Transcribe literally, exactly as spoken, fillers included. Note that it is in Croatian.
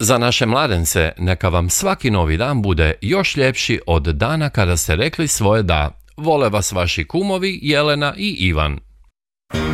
Za naše mladence neka vam svaki novi dan bude još ljepši od dana kada ste rekli svoje da. Vole vas vaši kumovi Jelena i Ivan.